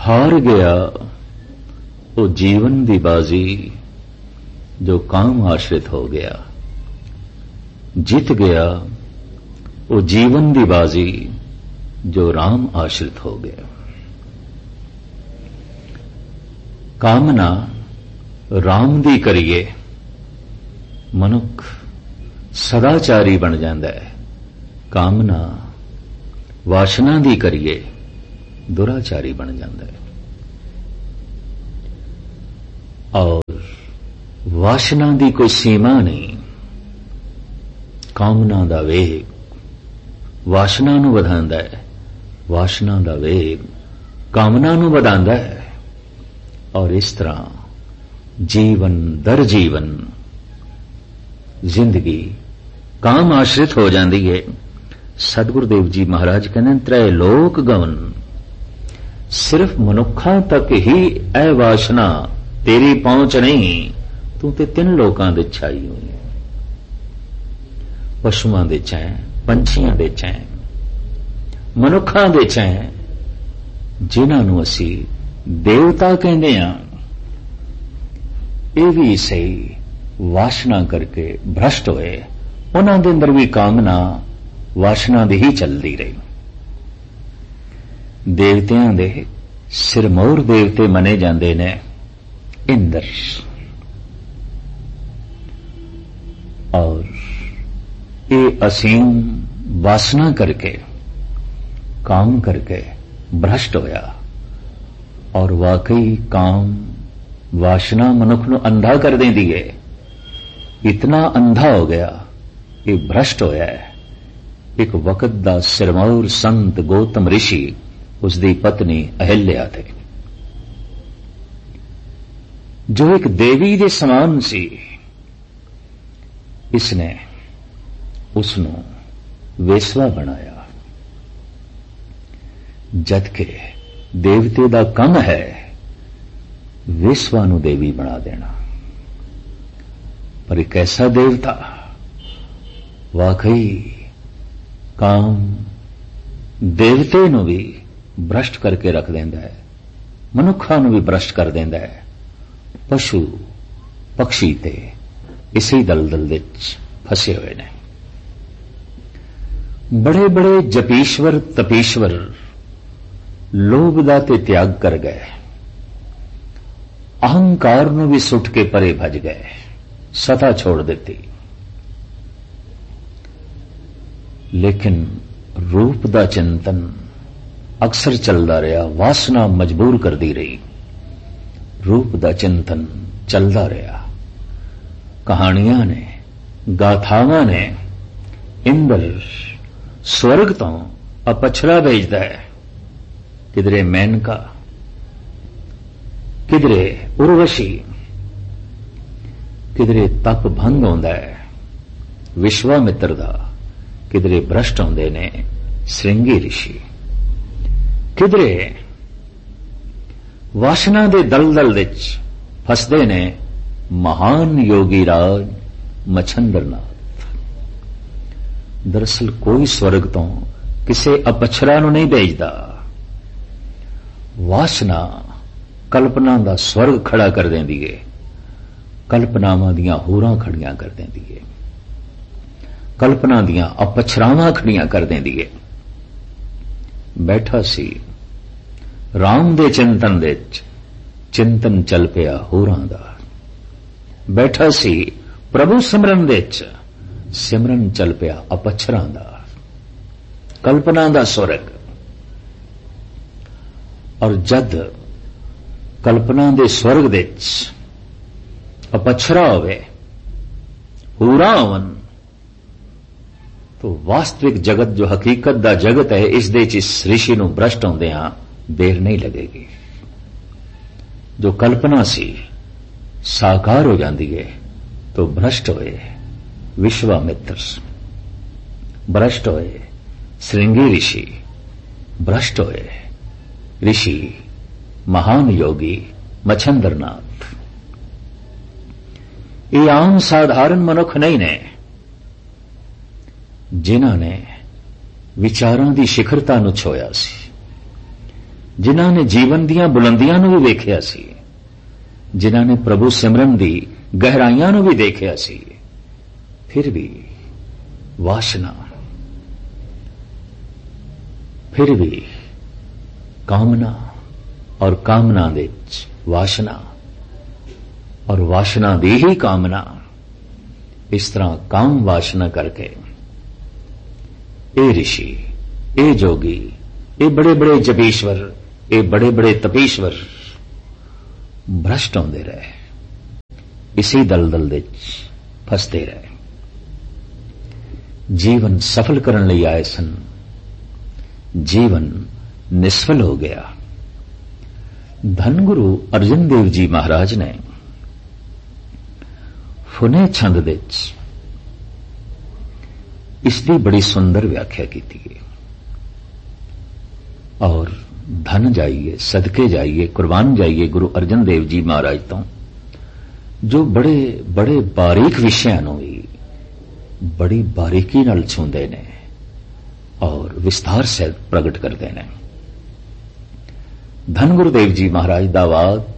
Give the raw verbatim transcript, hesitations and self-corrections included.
हार गया वो जीवन दी बाजी जो काम आश्रित हो गया, जीत गया वो जीवन दी बाजी जो राम आश्रित हो गया। कामना राम दी करिए मनुख सदाचारी बन जाता है, कामना वासना दी करिए दुराचारी बन जाता है। और वासना दी कोई सीमा नहीं, कामना दा वेग वासना नूं वधांदा है, वासना दा वेग कामना नूं वधांदा है। और इस तरह जीवन दर जीवन जिंदगी काम आश्रित हो जाती है। सतगुरुदेव जी महाराज कहते त्रै लोक गवन, सिर्फ मनुखा तक ही ए वासना तेरी पहुंच नहीं, तू ते तीन लोकां दे छाई हुई है, पशुआं दे चैं, पंछियां दे चैं, मनुखां दे चैं, जिन्हां नूं असीं देवता कहते हैं। ये भी सही वासना करके भ्रष्ट होए, उन्हां दे अंदर भी कामना वासना दी ही चलती रही। देवतियां दे सिरमौर देवते मने जाते ने इंद्र, और ये असीम वासना करके काम करके भ्रष्ट होया। और वाकई काम वासना मनुख नूं अंधा कर देंदी है, इतना अंधा हो गया कि भ्रष्ट होया है। एक वक्त दा सिरमौर संत गौतम ऋषि, उसकी पत्नी अहिल्या थे, जो एक देवी दे समान सी। इसने उसनूं वेसवा बनाया, जदकि देवते दा कम है वेसवा नूं देवी बना देना। पर एक ऐसा देवता वाकई काम देवते नूं भी भ्रष्ट करके रख देंदा है, मनुखां नूं भी भ्रष्ट कर देंदा है। पशु पक्षी ते इसी दलदल विच फसे हुए ने। बड़े बड़े जपीश्वर तपीश्वर लोभ दा ते त्याग कर गए, अहंकार नूं भी सुट के परे भज गए, सता छोड़ देती। लेकिन रूप दा चिंतन अक्सर चलता रहा, वासना मजबूर कर दी रही, रूप दा चिंतन चलता रहा। कहानियां ने, गाथावां ने, इंद्र स्वर्ग तो अपछड़ा भेजता है, किधरे मेनका, किधरे उर्वशी, किधरे तप भंग होंदा है विश्वामित्र दा, किधरे भ्रष्ट होंदे ने श्रृंगी ऋषि, किधरे वासना दे दलदल विच फसदे ने महान योगी राज मच्छंद्रनाथ। दरअसल कोई स्वर्ग तो किसे अपछरा नूं नहीं भेजदा, वासना कल्पना दा स्वर्ग खड़ा कर देंदी है, कल्पनावां दियां होरां खड़ियां कर देंदी है, कल्पना दियां अपछरावां खड़ियां कर देंदी है। बैठा सी राम दे चिंतन दे चिंतन चल पिया होरां दा, बैठा सी प्रभु सिमरन दे सिमरन चल पिया अपछरां दा, कल्पना दा स्वर्ग। और जद कल्पना दे स्वर्ग दे अपछरा होवे, होरां होवन, तो वास्तविक जगत जो हकीकत दा जगत है, इस दे इस ऋषि नूं भ्रष्ट होंदे हां देर नहीं लगेगी। जो कल्पना सी साकार हो जाती है, तो भ्रष्ट होए विश्वामित्र, भ्रष्ट होए श्रृंगी ऋषि, भ्रष्ट होए ऋषि महान योगी मच्छंद्रनाथ। ये आम साधारण मनुख नहीं ने, जिन्हां ने विचारां दी शिखरता नूं छोया सी, ਜਿਨ੍ਹਾਂ ਨੇ ਜੀਵਨ ਦੀਆਂ ਬੁਲੰਦੀਆਂ ਨੂੰ ਵੀ ਵੇਖਿਆ ਸੀ, ਜਿਨ੍ਹਾਂ ਨੇ ਪ੍ਰਭੂ ਸਿਮਰਨ ਦੀ ਗਹਿਰਾਈਆਂ ਨੂੰ ਵੀ ਦੇਖਿਆ ਸੀ, ਫਿਰ ਵੀ ਵਾਸ਼ਨਾ, ਫਿਰ ਵੀ ਕਾਮਨਾ ਔਰ ਕਾਮਨਾ ਦੇ ਵਿੱਚ ਵਾਸ਼ਨਾ ਔਰ ਵਾਸ਼ਨਾ ਦੀ ਹੀ ਕਾਮਨਾ, ਇਸ ਤਰ੍ਹਾਂ ਕਾਮ ਵਾਸ਼ਨਾ ਕਰਕੇ ਇਹ ਰਿਸ਼ੀ, ਇਹ ਜੋਗੀ, ਇਹ ਬੜੇ ਬੜੇ ਜਪੀਸ਼ਵਰ, ਇਹ ਬੜੇ ਬੜੇ ਤਪੀਸ਼ਵਰ ਭ੍ਰਸ਼ਟ ਹੁੰਦੇ ਰਹੇ, ਇਸੇ ਦਲਦਲ ਦੇ ਵਿੱਚ ਫਸਦੇ ਰਹੇ। ਜੀਵਨ ਸਫਲ ਕਰਨ ਲਈ ਆਏ ਸਨ, ਜੀਵਨ ਨਿਸਫਲ ਹੋ ਗਿਆ। ਧੰਨ ਗੁਰੂ ਅਰਜਨ ਦੇਵ ਜੀ ਮਹਾਰਾਜ ਨੇ ਫੁਨੇ ਛੰਦ ਦੇ ਵਿੱਚ ਇਸ ਦੀ ਬੜੀ ਸੁੰਦਰ ਵਿਆਖਿਆ ਕੀਤੀ ਹੈ। ਔਰ ਧਨ ਜਾਈਏ, ਸਦਕੇ ਜਾਈਏ, ਕੁਰਬਾਨ ਜਾਈਏ ਗੁਰੂ ਅਰਜਨ ਦੇਵ ਜੀ ਮਹਾਰਾਜ ਤੋਂ, ਜੋ ਬੜੇ ਬੜੇ ਬਾਰੀਕ ਵਿਸ਼ਿਆਂ ਨੂੰ ਵੀ ਬੜੀ ਬਾਰੀਕੀ ਨਾਲ ਛੂੰਹਦੇ ਨੇ ਔਰ ਵਿਸਤਾਰ ਸਹਿਤ ਪ੍ਰਗਟ ਕਰਦੇ ਨੇ। ਧੰਨ ਗੁਰੂਦੇਵ ਜੀ ਮਹਾਰਾਜ ਦਾ ਵਾਕ